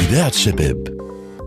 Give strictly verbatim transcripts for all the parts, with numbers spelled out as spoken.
إذاعة شباب.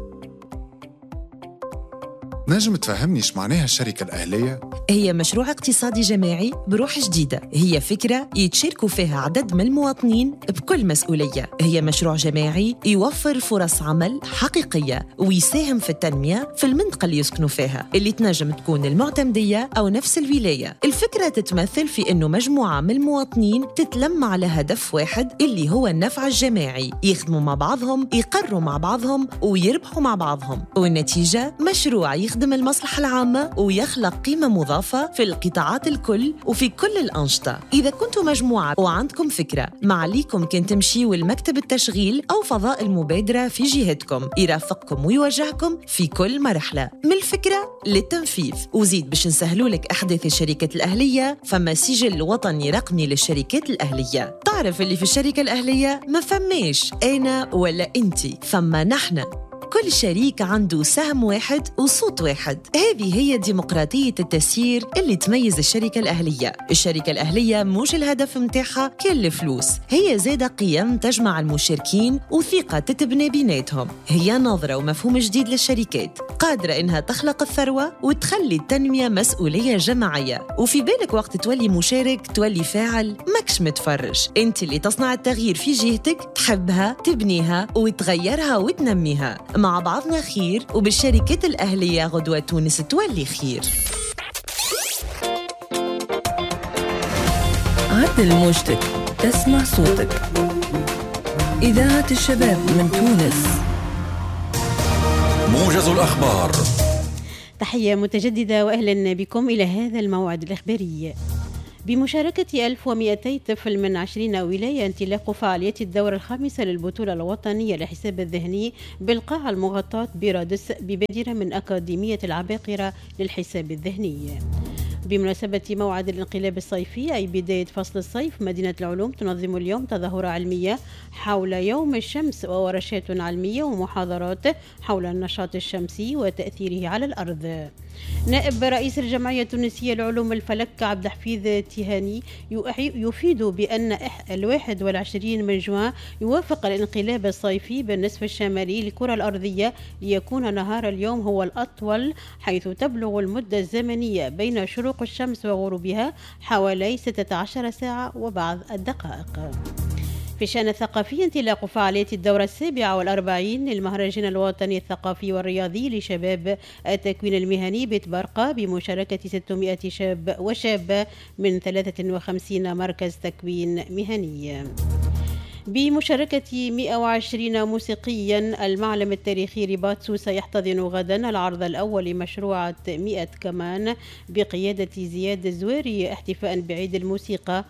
نجم تفهمني إيش معناها الشركة الأهلية؟ هي مشروع اقتصادي جماعي بروح جديدة. هي فكرة يتشاركوا فيها عدد من المواطنين بكل مسؤولية. هي مشروع جماعي يوفر فرص عمل حقيقية ويساهم في التنمية في المنطقة اللي يسكنوا فيها، اللي تنجم تكون المعتمدية أو نفس الولاية. الفكرة تتمثل في إنه مجموعة من المواطنين تتلم على هدف واحد اللي هو النفع الجماعي، يخدموا مع بعضهم، يقروا مع بعضهم ويربحوا مع بعضهم، والنتيجة مشروع يخدم يخدم المصلحة العامة ويخلق قيمة مضافة في القطاعات الكل وفي كل الأنشطة. إذا كنتوا مجموعة وعندكم فكرة، ما عليكم كن تمشيوا المكتب التشغيل أو فضاء المبادرة في جهتكم، يرافقكم ويوجهكم في كل مرحلة من الفكرة للتنفيذ. وزيد باش نسهلوا لك أحداث الشركات الأهلية، فما سجل وطني رقمي للشركات الأهلية. تعرف اللي في الشركة الأهلية ما فماش أنا ولا أنتي، فما نحن. كل شريك عنده سهم واحد وصوت واحد. هذه هي ديمقراطية التسيير اللي تميز الشركة الأهلية. الشركة الأهلية مش الهدف متاعها كل الفلوس، هي زادة قيم تجمع المشاركين وثقة تتبني بيناتهم. هي نظرة ومفهوم جديد للشركات قادرة إنها تخلق الثروة وتخلي التنمية مسؤولية جماعية. وفي بالك وقت تولي مشارك تولي فاعل، ماكش متفرج. انت اللي تصنع التغيير في جهتك، تحبها تبنيها وتغيرها وتنميها. مع بعضنا خير، وبالشركات الأهلية غدوة تونس تولي خير. عدل موجتك، تسمع صوتك. إذاعة الشباب من تونس. موجز الأخبار. تحية متجددة وأهلا بكم إلى هذا الموعد الإخباري. بمشاركة ألف ومئتي طفل من عشرين ولاية انطلاق فعاليات الدورة الخامسة للبطولة الوطنية للحساب الذهني بالقاعة المغطاة برادس ببادرة من أكاديمية العباقرة للحساب الذهني. بمناسبة موعد الانقلاب الصيفي أي بداية فصل الصيف، مدينة العلوم تنظم اليوم تظاهرة علمية حول يوم الشمس وورشات علمية ومحاضرات حول النشاط الشمسي وتأثيره على الأرض. نائب رئيس الجمعية التونسية لعلوم الفلك عبد الحفيظ تيهاني يفيد بأن الواحد والعشرين من جوان يوافق الانقلاب الصيفي بالنصف الشمالي للكرة الأرضية ليكون نهار اليوم هو الأطول، حيث تبلغ المدة الزمنية بين شروق الشمس وغروبها حوالي ستة عشر ساعة وبعض الدقائق. في الشأن الثقافي، انطلاق فعاليات الدورة السابعة والأربعين للمهرجان الوطني الثقافي والرياضي لشباب التكوين المهني بتبرقة بمشاركة ستمائة شاب وشابة من ثلاثة وخمسين مركز تكوين مهني. بمشاركة مئة وعشرين موسيقيا، المعلم التاريخي رباط سيحتضن غدا العرض الأول لمشروع مئة كمان بقيادة زياد الزويري احتفاء بعيد الموسيقى.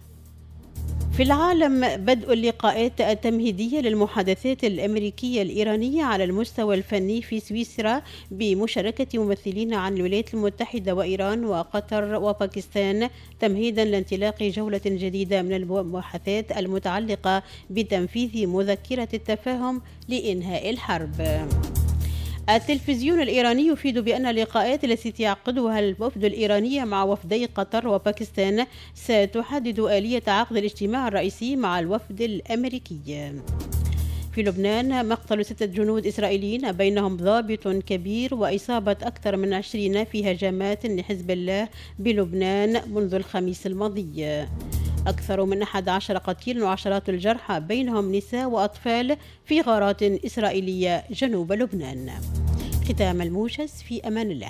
في العالم، بدء اللقاءات التمهيدية للمحادثات الأمريكية الإيرانية على المستوى الفني في سويسرا بمشاركة ممثلين عن الولايات المتحدة وإيران وقطر وباكستان، تمهيدا لانطلاق جولة جديدة من المباحثات المتعلقة بتنفيذ مذكرة التفاهم لإنهاء الحرب. التلفزيون الإيراني يفيد بأن اللقاءات التي تعقدها الوفد الإيراني مع وفدي قطر وباكستان ستحدد آلية عقد الاجتماع الرئيسي مع الوفد الأمريكي. في لبنان، مقتل ستة جنود إسرائيليين بينهم ضابط كبير وإصابة أكثر من عشرين في هجمات لحزب الله بلبنان منذ الخميس الماضي. أكثر من أحد عشر قتيل وعشرات الجرحى بينهم نساء وأطفال في غارات إسرائيلية جنوب لبنان. ختام الموجز، في أمان الله.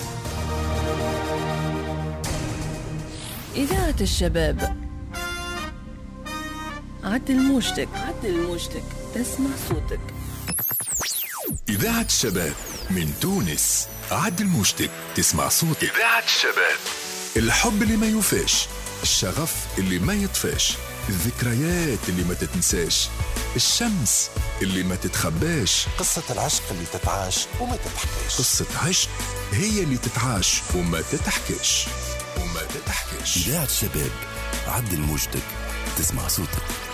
إذاعة الشباب. عدل موجتك، عدل موجتك، تسمع صوتك. إذاعة الشباب من تونس. عدل موجتك، تسمع صوتك. إذاعة الشباب. الحب اللي ما يوفاش، الشغف اللي ما يطفاش، الذكريات اللي ما تتنساش، الشمس اللي ما تتخباش، قصة العشق اللي تتعاش وما تتحكيش. قصة عشق هي اللي تتعاش وما تتحكيش وما تتحكيش. إذاعة الشباب، عدل موجتك، تسمع صوتك.